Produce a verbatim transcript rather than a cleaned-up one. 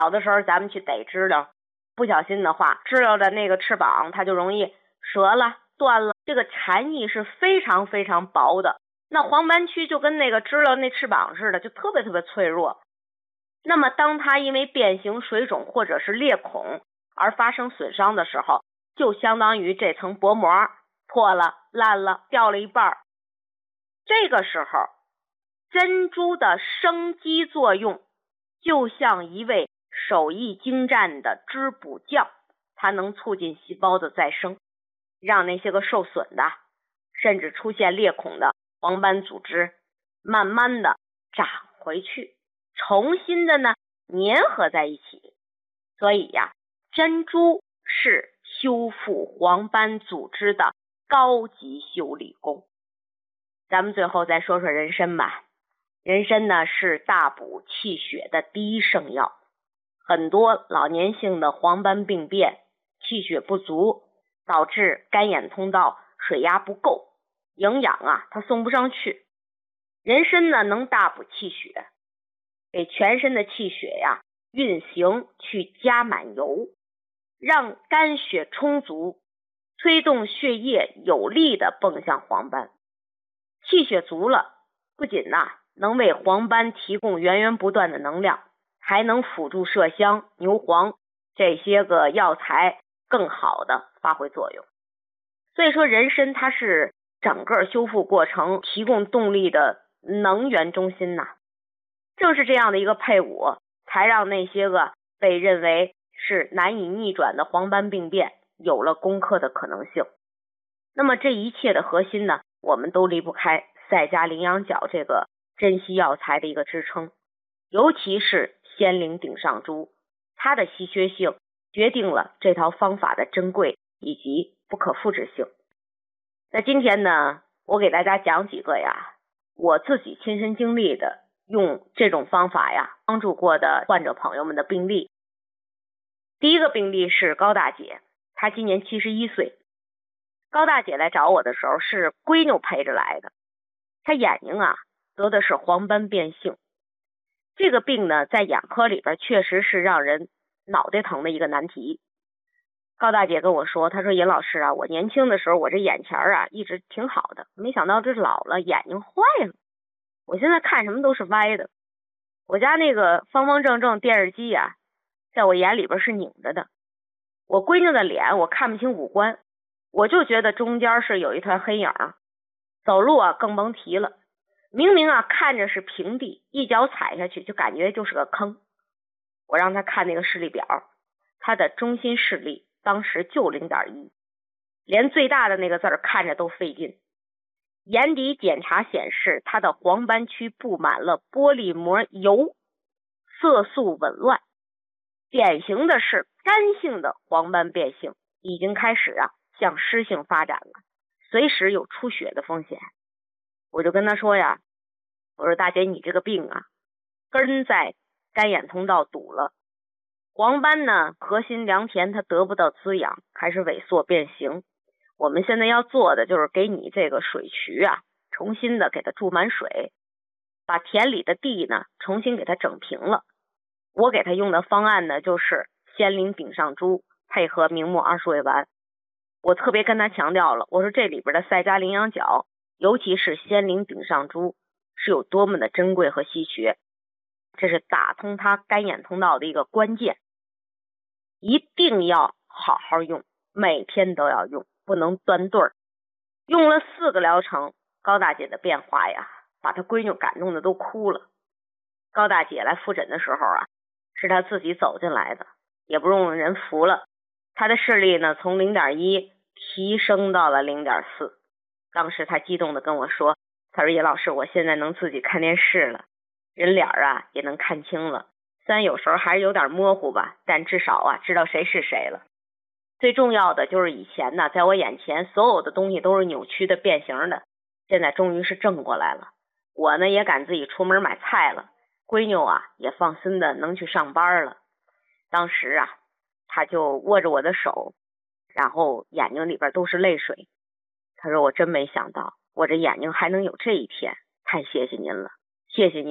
小的时候咱们去逮知了，不小心的话，知了的那个翅膀它就容易折了断了，这个蝉翼是非常非常薄的，那黄斑区就跟那个知了那翅膀似的，就特别特别脆弱。那么当它因为变形、水肿或者是裂孔而发生损伤的时候，就相当于这层薄膜破了、烂了、掉了一半。这个时候珍珠的生机作用就像一位手艺精湛的织补匠，它能促进细胞的再生，让那些个受损的甚至出现裂孔的黄斑组织慢慢的长回去，重新的呢粘合在一起。所以呀，珍珠是修复黄斑组织的高级修理工。咱们最后再说说人参吧。人参呢是大补气血的第一圣药，很多老年性的黄斑病变，气血不足，导致肝眼通道水压不够，营养啊它送不上去。人参呢能大补气血，给全身的气血呀运行去加满油，让肝血充足，推动血液有力的奔向黄斑。气血足了，不仅呐、啊、能为黄斑提供源源不断的能量，还能辅助麝香、牛黄这些个药材更好的发挥作用。所以说人参它是整个修复过程提供动力的能源中心呐、啊。正是这样的一个配伍，才让那些个被认为是难以逆转的黄斑病变有了攻克的可能性。那么这一切的核心呢，我们都离不开赛迦羚羊角这个珍稀药材的一个支撑，尤其是仙灵顶上珠，它的稀缺性决定了这套方法的珍贵以及不可复制性。那今天呢，我给大家讲几个呀，我自己亲身经历的用这种方法呀帮助过的患者朋友们的病例。第一个病例是高大姐，她今年七十一岁。高大姐来找我的时候是闺女陪着来的，她眼睛啊得的是黄斑变性。这个病呢在眼科里边确实是让人脑袋疼的一个难题。高大姐跟我说，她说尹老师啊，我年轻的时候我这眼前啊一直挺好的，没想到这老了眼睛坏了，我现在看什么都是歪的。我家那个方方正正电视机啊在我眼里边是拧着的，我闺女的脸我看不清五官，我就觉得中间是有一团黑影，走路啊更甭提了，明明啊看着是平地，一脚踩下去就感觉就是个坑。我让她看那个视力表，她的中心视力当时就 零点一， 连最大的那个字儿看着都费劲。眼底检查显示她的黄斑区布满了玻璃膜油，色素紊乱，典型的是干性的黄斑变性，已经开始啊向湿性发展了，随时有出血的风险。我就跟她说呀，我说大姐你这个病啊根在肝眼通道堵了，黄斑呢核心良田它得不到滋养，开始萎缩变形。我们现在要做的就是给你这个水渠啊重新的给它注满水，把田里的地呢重新给它整平了。我给他用的方案呢就是仙灵顶上珠配合明目二十味丸。我特别跟他强调了，我说这里边的赛迦羚羊角尤其是仙灵顶上珠是有多么的珍贵和稀缺，这是打通他肝眼通道的一个关键，一定要好好用，每天都要用，不能断顿儿。用了四个疗程，高大姐的变化呀把她闺女感动的都哭了。高大姐来复诊的时候啊是她自己走进来的，也不用人扶了，她的视力呢从 零点一 提升到了 零点四。 当时她激动的跟我说，她说叶老师我现在能自己看电视了，人脸啊也能看清了，虽然有时候还是有点模糊吧，但至少啊知道谁是谁了。最重要的就是以前呢在我眼前所有的东西都是扭曲的变形的，现在终于是正过来了。我呢也敢自己出门买菜了，闺女啊也放心的能去上班了。当时啊她就握着我的手，然后眼睛里边都是泪水。她说我真没想到我这眼睛还能有这一天，太谢谢您了，谢谢您。